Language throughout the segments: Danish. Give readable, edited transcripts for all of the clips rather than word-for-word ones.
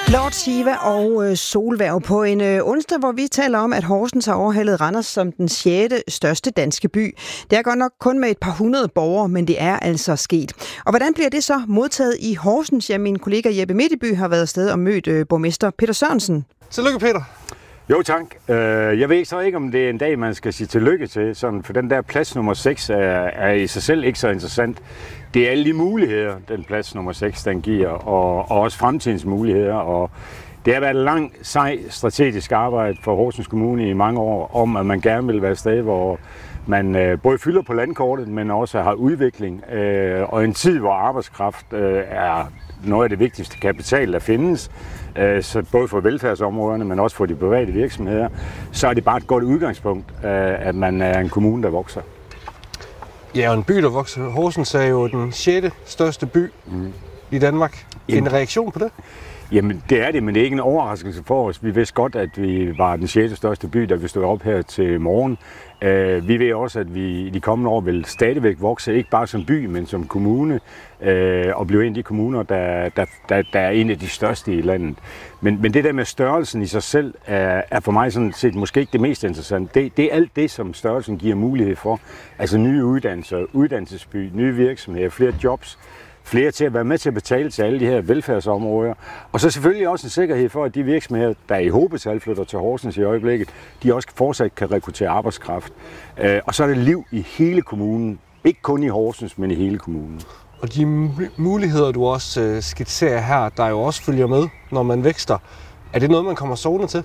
Lord Siva og Solhverv på en onsdag, hvor vi taler om, at Horsens har overhalet Randers som den 6. største danske by. Det er godt nok kun med et par hundrede borgere, men det er altså sket. Og hvordan bliver det så modtaget i Horsens? Ja, min kollega Jeppe Midtby har været afsted og mødt borgmester Peter Sørensen. Tillykke, Peter. Jo, tak. Jeg ved så ikke, om det er en dag, man skal sige tillykke til, sådan, for den der plads nummer 6 er i sig selv ikke så interessant. Det er alle de muligheder, den plads nummer 6, den giver, og også fremtidens muligheder. Og det har været et langt, sej strategisk arbejde for Horsens Kommune i mange år, om at man gerne vil være et sted, hvor man både fylder på landkortet, men også har udvikling. Og en tid, hvor arbejdskraft er noget af det vigtigste kapital, der findes, så både for velfærdsområderne, men også for de private virksomheder, så er det bare et godt udgangspunkt, at man er en kommune, der vokser. Ja, og en by, der vokser. Horsens er jo den 6. største by i Danmark. En reaktion på det? Jamen, det er det, men det er ikke en overraskelse for os. Vi vidste godt, at vi var den 6. største by, da vi stod op her til morgen. Vi ved også, at vi i de kommende år vil stadigvæk vokse, ikke bare som by, men som kommune, og blive en af de kommuner, der er en af de største i landet. Men det der med størrelsen i sig selv, er for mig sådan set måske ikke det mest interessante. Det er alt det, som størrelsen giver mulighed for. Altså nye uddannelser, uddannelsesby, nye virksomheder, flere jobs, flere til at være med til at betale til alle de her velfærdsområder. Og så selvfølgelig også en sikkerhed for, at de virksomheder, der i hobetal flytter til Horsens i øjeblikket, de også fortsat kan rekruttere arbejdskraft. Og så er det liv i hele kommunen. Ikke kun i Horsens, men i hele kommunen. Og de muligheder, du også skitserer her, der jo også følger med, når man vækster, er det noget, man kommer sovende til?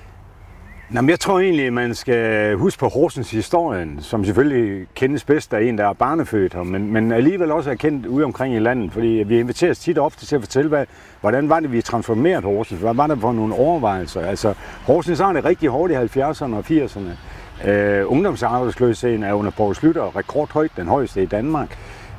Jamen, jeg tror egentlig, at man skal huske på Horsens historien, som selvfølgelig kendes bedst af en, der er barnefødt her, men alligevel også er kendt ude omkring i landet, fordi vi inviteres tit ofte til at fortælle, hvordan var det, vi transformerede Horsens? Hvad var der for nogle overvejelser? Altså, Horsens har det rigtig hårdt i 70'erne og 80'erne. Ungdomsarbejdsløsheden er under Poul Schlüter rekordhøjt, den højeste i Danmark.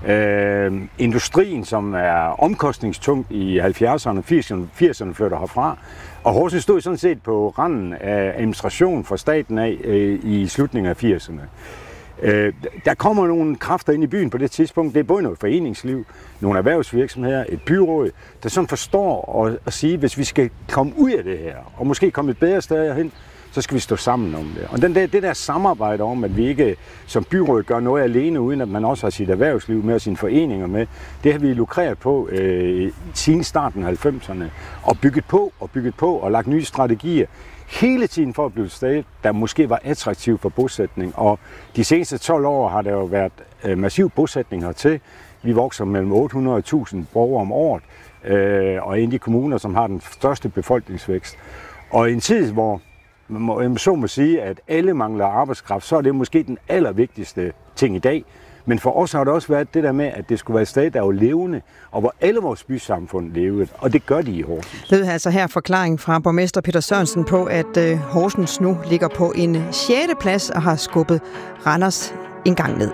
Industrien, som er omkostningstung i 70'erne og 80'erne, flytter herfra. Og Horsens stod sådan set på randen af administration fra staten af i slutningen af 80'erne. Der kommer nogle kræfter ind i byen på det tidspunkt. Det er både noget foreningsliv, nogle erhvervsvirksomheder, et byråd, der sådan forstår at sige, hvis vi skal komme ud af det her, og måske komme et bedre sted hen, så skal vi stå sammen om det. Og det der samarbejde om, at vi ikke som byråd gør noget alene, uden at man også har sit erhvervsliv med og sine foreninger med, det har vi lukreret på siden starten af 90'erne, og bygget på og lagt nye strategier hele tiden for at blive et sted, der måske var attraktivt for bosætning. Og de seneste 12 år har der jo været massiv bosætning hertil. Vi vokser mellem 800.000 borgere om året, og er en af de kommuner, som har den største befolkningsvækst. Og i en tid, hvor man så må sige, at alle mangler arbejdskraft, så er det måske den allervigtigste ting i dag. Men for os har det også været det der med, at det skulle være et sted, der er levende, og hvor alle vores bysamfund levede, og det gør de i Horsens. Det er altså her forklaring fra borgmester Peter Sørensen på, at Horsens nu ligger på en 6. plads og har skubbet Randers en gang ned.